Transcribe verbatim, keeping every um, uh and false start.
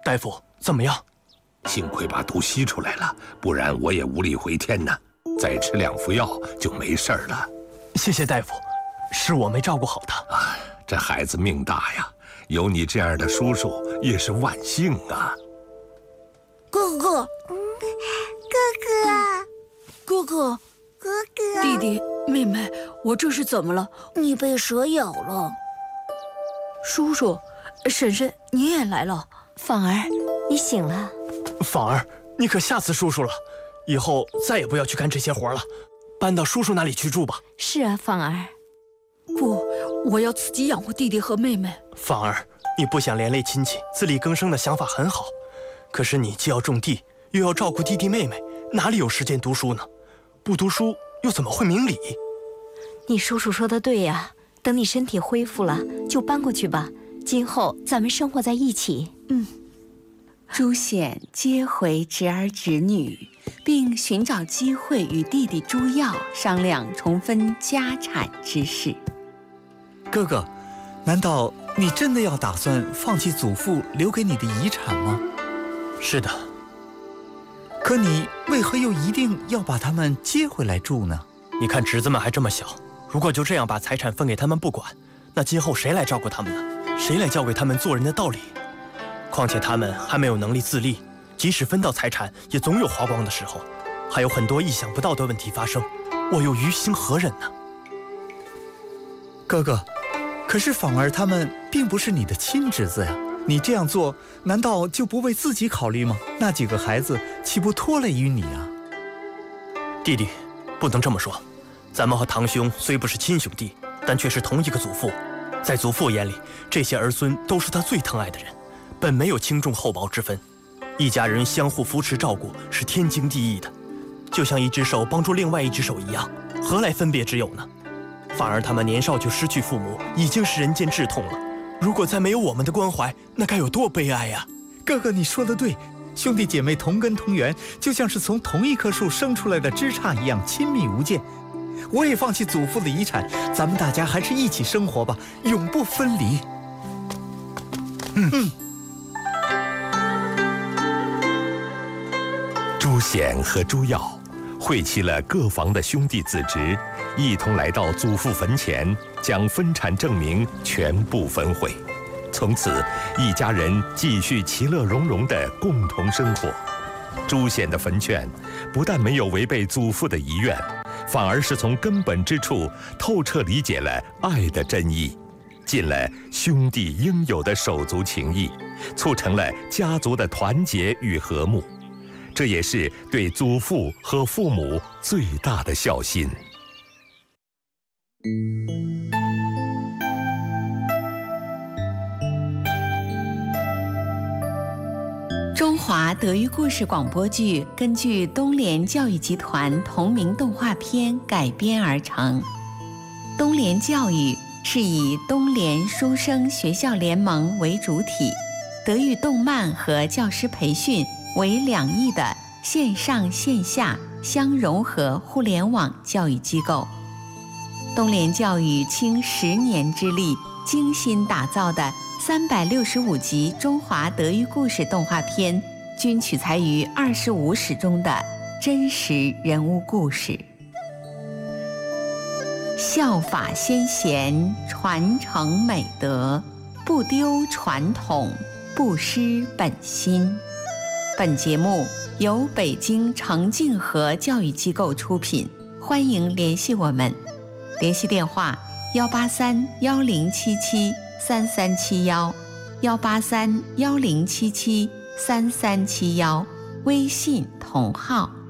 大夫，怎么样？ 幸亏把毒吸出来了，不然我也无力回天呢。再吃两副药就没事了。 谢谢大夫，是我没照顾好他。 啊，这孩子命大呀，有你这样的叔叔也是万幸啊。 哥哥， 嗯，哥哥， 哥哥， 哥哥， 弟弟，妹妹，我这是怎么了？ 你被蛇咬了。 叔叔，婶婶，你也来了。 仿儿，你醒了。 仿儿，你可吓死叔叔了，以后再也不要去干这些活了，搬到叔叔那里去住吧。 是啊，仿儿。 不，我要自己养活弟弟和妹妹。 仿儿，你不想连累亲戚，自力更生的想法很好，可是你既要种地，又要照顾弟弟妹妹，哪里有时间读书呢？不读书又怎么会明理？ 你叔叔说的对呀，等你身体恢复了，就搬过去吧。今后咱们生活在一起。 嗯。 朱显接回侄儿侄女，并寻找机会与弟弟朱耀商量重分家产之事。 哥哥，难道你真的要打算放弃祖父留给你的遗产吗？ 是的。 可你为何又一定要把他们接回来住呢？ 你看侄子们还这么小，如果就这样把财产分给他们不管，那今后谁来照顾他们呢？谁来教给他们做人的道理？况且他们还没有能力自立，即使分到财产，也总有花光的时候，还有很多意想不到的问题发生，我又于心何忍呢？ 哥哥，可是仿儿他们并不是你的亲侄子呀，你这样做难道就不为自己考虑吗？那几个孩子岂不拖累于你啊？ 弟弟，不能这么说，咱们和堂兄虽不是亲兄弟，但却是同一个祖父，在祖父眼里，这些儿孙都是他最疼爱的人，本没有轻重厚薄之分，一家人相互扶持照顾是天经地义的，就像一只手帮助另外一只手一样，何来分别之有呢？反而他们年少就失去父母，已经是人间至痛了。如果再没有我们的关怀，那该有多悲哀呀！ 哥哥，你说的对，兄弟姐妹同根同源，就像是从同一棵树生出来的枝杈一样亲密无间。我也放弃祖父的遗产，咱们大家还是一起生活吧，永不分离。嗯嗯。 朱显和朱耀汇齐了各房的兄弟子侄，一同来到祖父坟前，将分产证明全部焚毁。从此，一家人继续其乐融融地共同生活。朱显的坟券不但没有违背祖父的遗愿，反而是从根本之处透彻理解了爱的真意，尽了兄弟应有的手足情谊，促成了家族的团结与和睦。这也是对祖父和父母最大的孝心。 中华德育故事广播剧根据东联教育集团同名动画片改编而成。东联教育是以东联书生学校联盟为主体，德育动漫和教师培训为两翼的线上线下相融合互联网教育机构。东联教育倾十年之力精心打造的三百六十五集中华德育故事动画片，均取材于二十五史中的真实人物故事。效法先贤，传承美德，不丢传统，不失本心。本节目由北京程静和教育机构出品，欢迎联系我们，联系电话幺八三幺零七七三三七幺，幺八三幺零七七三三七幺，微信同号。